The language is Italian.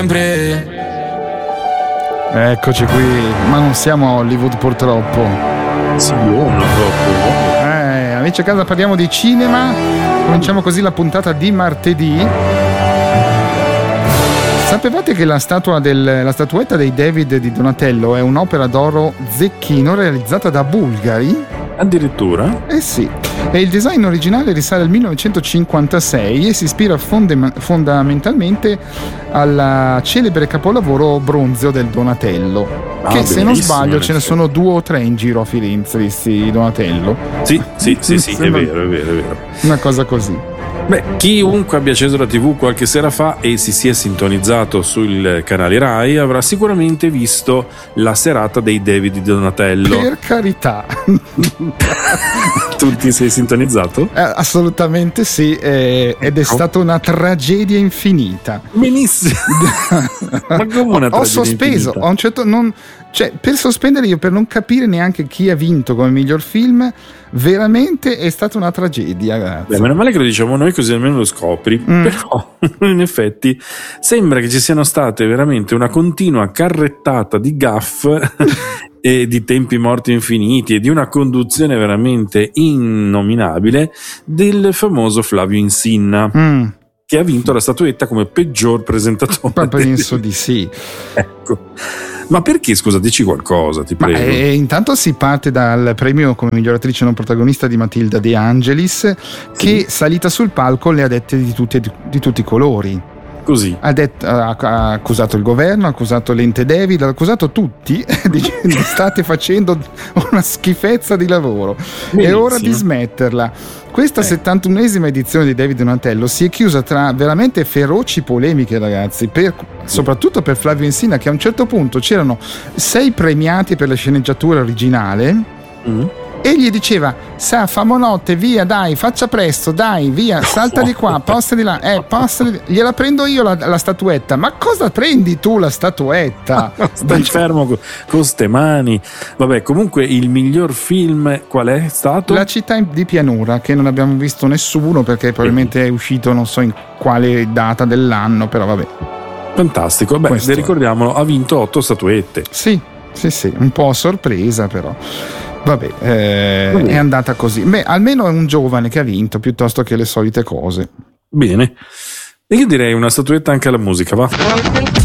Eccoci qui, ma non siamo a Hollywood purtroppo. Sì, buono proprio. Amici a casa, parliamo di cinema. Cominciamo così la puntata di martedì. Sapevate che la statuetta dei David di Donatello è un'opera d'oro zecchino realizzata da bulgari? Addirittura? Eh sì, e il design originale risale al 1956 e si ispira fondamentalmente al celebre capolavoro bronzeo del Donatello, che se non sbaglio ce ne sono 2 o 3 in giro a Firenze, visti Donatello. Sì, è vero. Una cosa così. Beh, chiunque abbia acceso la TV qualche sera fa e si sia sintonizzato sul canale Rai avrà sicuramente visto la serata dei David di Donatello. Per carità. Tu ti sei sintonizzato? Assolutamente sì, ed è stata una tragedia infinita. Benissimo. Ma come una tragedia ho sospeso, infinita? Ho un certo per sospendere io, per non capire neanche chi ha vinto come miglior film, veramente è stata una tragedia, ragazzi. Beh, meno male che lo diciamo noi, così almeno lo scopri. Però in effetti sembra che ci siano state veramente una continua carrettata di gaffe e di tempi morti infiniti e di una conduzione veramente innominabile del famoso Flavio Insinna, che ha vinto la statuetta come peggior presentatore. Ma penso di sì. Ecco. Ma perché, scusa, dici qualcosa, ti prego. Intanto si parte dal premio come miglior attrice non protagonista di Matilda De Angelis, che salita sul palco le ha dette di tutti i colori. Così ha accusato il governo, ha accusato l'ente David, ha accusato tutti dicendo state facendo una schifezza di lavoro. Benissimo. È ora di smetterla. Questa 71esima edizione di David Donatello si è chiusa tra veramente feroci polemiche, ragazzi, soprattutto per Flavio Insinna, che a un certo punto c'erano 6 premiati per la sceneggiatura originale. E gli diceva: famo notte, via, dai, faccia presto, dai, via, salta di qua, posta di là, gliela prendo io la statuetta. Ma cosa prendi tu la statuetta? Stai fermo con ste mani. Vabbè, comunque il miglior film qual è stato? La città di pianura, che non abbiamo visto nessuno perché probabilmente è uscito non so in quale data dell'anno, però vabbè. Fantastico, beh, ricordiamolo, ha vinto 8 statuette. Sì, un po' a sorpresa però. Vabbè, è andata così. Beh, almeno è un giovane che ha vinto piuttosto che le solite cose. Bene. E io direi una statuetta anche alla musica, va?